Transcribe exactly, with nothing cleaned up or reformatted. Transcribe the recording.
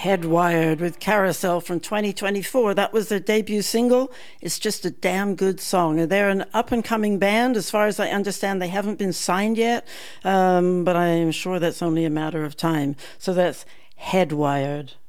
Headwired with Carousel from twenty twenty-four. That was their debut single. It's just a damn good song. They're an up-and-coming band. As far as I understand, they haven't been signed yet, um, but I am sure that's only a matter of time. So that's Headwired.